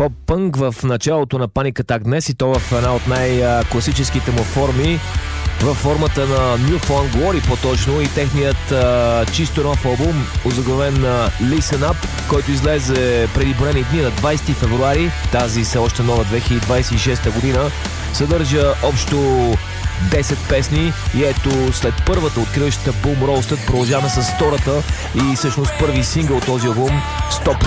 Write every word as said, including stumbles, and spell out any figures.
поп-пънк в началото на Panic Attack днес, и то в една от най-класическите му форми, във формата на New Found Glory по-точно, и техният а, чисто нов албум, озаглавен на Listen Up, който излезе преди броени дни на двайсети февруари, тази все още нова две хиляди двайсет и шеста година, съдържа общо десет песни и ето след първата, откриващата Boom Roasted, продължаваме с втората и всъщност първи сингъл от този албум, Stop